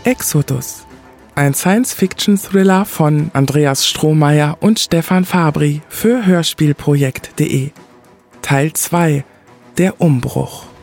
Exodus. Ein Science-Fiction-Thriller von Andreas Strohmeier und Stefan Fabri für Hörspielprojekt.de. Teil 2: Der Umbruch.